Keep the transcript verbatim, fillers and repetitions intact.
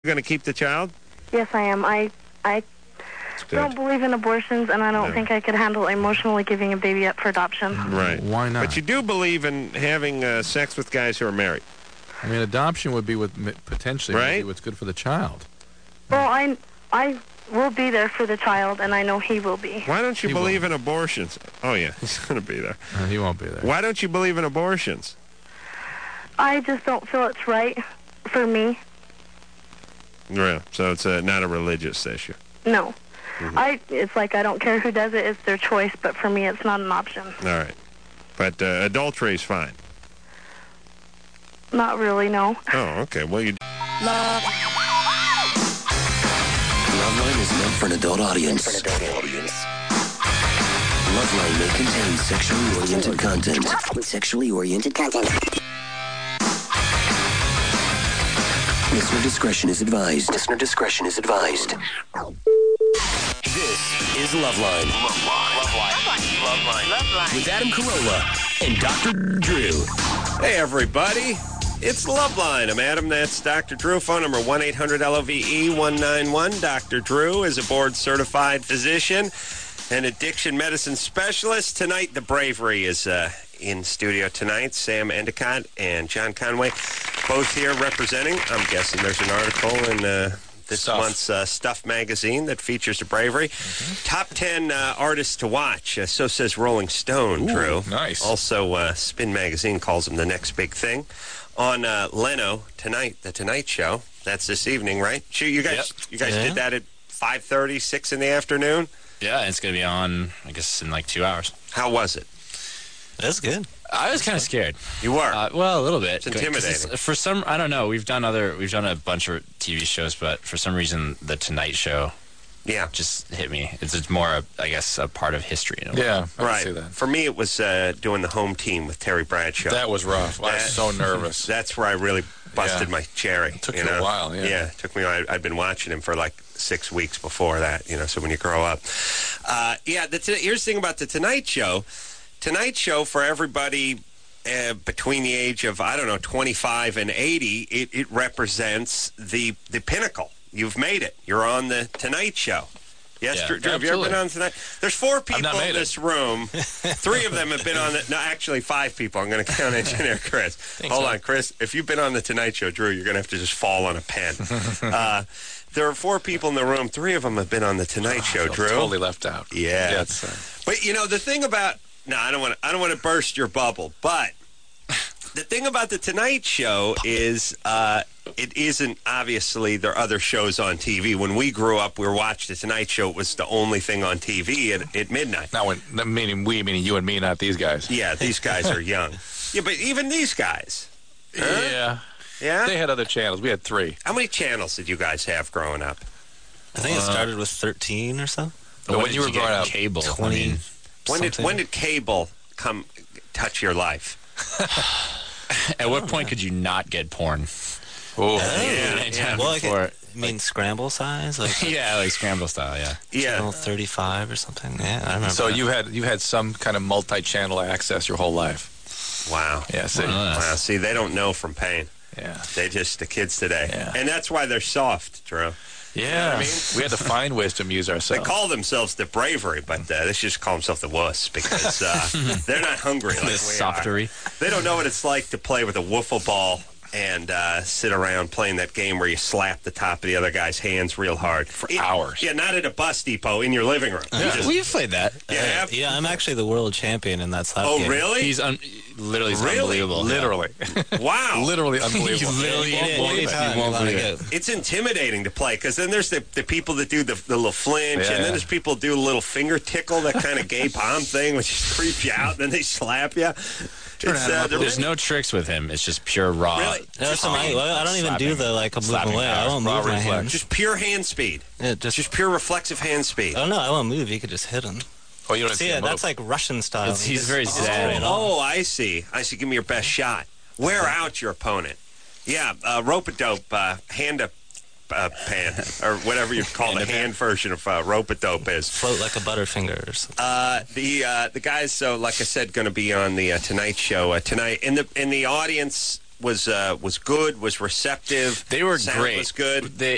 You're going to keep the child? Yes, I am. I I don't believe in abortions, and I don't no. think I could handle emotionally giving a baby up for adoption. Right. Why not? But you do believe in having uh, sex with guys who are married. I mean, adoption would be what potentially right? would be what's good for the child. Well, I I will be there for the child, and I know he will be. Why don't you he believe will. in abortions? Oh, yeah, he's going to be there. No, he won't be there. Why don't you believe in abortions? I just don't feel it's right for me. Yeah, so it's a, not a religious issue. No. Mm-hmm. I. It's like I don't care who does it. It's their choice, but for me, it's not an option. All right. But uh, adultery is fine. Not really, no. Oh, okay. Well, you... Love. Loveline is meant for an adult audience. For an adult audience. Loveline may contain sexually oriented content. Sexually oriented content. Listener discretion is advised. Listener discretion is advised. This is Loveline. Loveline. Loveline. Loveline. Loveline. With Adam Carolla and Doctor Drew. Hey, everybody. It's Loveline. I'm Adam. That's Doctor Drew. Phone number one eight hundred L O V E one nine one. Doctor Drew is a board-certified physician and addiction medicine specialist. Tonight, the Bravery is uh, in studio tonight. Sam Endicott and John Conway, both here representing. I'm guessing there's an article in uh, this Stuff. month's uh, Stuff magazine that features the Bravery. Mm-hmm. Top ten uh, artists to watch. Uh, so says Rolling Stone, Ooh, Drew. Nice. Also, uh, Spin Magazine calls him the next big thing. On uh, Leno tonight, the Tonight Show. That's this evening, right? Shoot, you guys, Yep. you guys Yeah. did that at five thirty, six in the afternoon. Yeah, it's going to be on, I guess, in like two hours. How was it? That's good. I was kind of scared. You were. Uh, well, a little bit. It's intimidating. It's, for some, I don't know. We've done other, we've done a bunch of T V shows, but for some reason, the Tonight Show yeah, just hit me. It's, it's more, a, I guess, a part of history. In a way. Yeah, I right. can see that. For me, it was uh, doing the home team with Terry Bradshaw. That was rough. I was That- so nervous. That's where I really busted Yeah. my cherry. It took you you a know? while, yeah. Yeah, it took me. I, I'd been watching him for like six weeks before that. You know, so when you grow up, uh, yeah. The t- here's the thing about the Tonight Show. Tonight Show for everybody uh, between the age of I don't know twenty-five and eighty. It, it represents the the pinnacle. You've made it. You're on the Tonight Show. Yes, Yeah, Drew, Drew, have you ever been on Tonight? There's four people not in made it. this room. Three of them have been on the... No, actually, five people. I'm going to count Engineer Chris. Hold so. on, Chris. If you've been on the Tonight Show, Drew, you're going to have to just fall on a pen. uh, there are four people in the room. Three of them have been on the Tonight Show, I felt Drew. Totally left out. Yeah. Yeah, it's, uh, But, you know, the thing about... No, I don't want to I don't want to burst your bubble, but... The thing about the Tonight Show is uh, it isn't, obviously, there are other shows on T V. When we grew up, we were watching the Tonight Show. It was the only thing on T V at, at midnight. not when, meaning we, meaning you and me, not these guys. Yeah, these guys are young. Yeah, but even these guys. Huh? Yeah. Yeah? They had other channels. We had three. How many channels did you guys have growing up? I think it started with thirteen or so. But when you were growing up, cable, twenty. I mean, When did something. when did cable come touch your life? at what point could you not get porn? oh, Yeah, Anytime Well, I before- could, you mean scramble size, like yeah, like scramble style, yeah. Yeah. channel thirty-five or something. Yeah, I remember. so that. you had you had some kind of multi-channel access your whole life. Wow. Yeah, see? Wow. Wow. See, they don't know from pain. Yeah. They just, the kids today. Yeah. And that's why they're soft, Drew. Yeah. I mean? We had to find ways to amuse They ourselves. call themselves the Bravery, but uh, they should just call themselves the Wuss because uh, they're not hungry like we The are. softery. They don't know what it's like to play with a wiffle ball and uh, sit around playing that game where you slap the top of the other guy's hands real hard. For hours. Yeah, not at a bus depot, in your living room. You just- We've played that. yeah. yeah, I'm actually the world champion in that slap Oh, game. really? He's un- literally it's Really? unbelievable. Literally. Wow. Literally unbelievable. You literally Any- won't believe it. anytime You won't you wanna believe it. get- It's intimidating to play because then there's the, the people that do the, the little flinch, Yeah. and then there's people do a little finger tickle, that kind of gay palm thing, which just creeps you out, and then they slap you. It's, uh, they're There's really- no tricks with him. It's just pure raw. Really? No, that's my, well, I don't even do Slapping- the like I'm moving slapping away. I power, won't raw move my reflex. hands. just pure hand speed. Yeah, just, Just pure reflexive hand speed. I don't know. I won't move. You could just hit him. Oh, you don't See, see yeah, him that's move. like Russian style. It's- he's Just very straight zen. on. Oh, I see. I see. Give me your best shot. Wear out your opponent. Yeah, uh, rope-a-dope, uh, hand-up uh, pan, or whatever you call the hand version of uh, rope-a-dope is. Float like a butterfinger or something. Uh, the uh, the guys, so like I said, going to be on the uh, Tonight Show uh, tonight. And the and the audience was uh, was good, was receptive. They were Sound great. was good. They,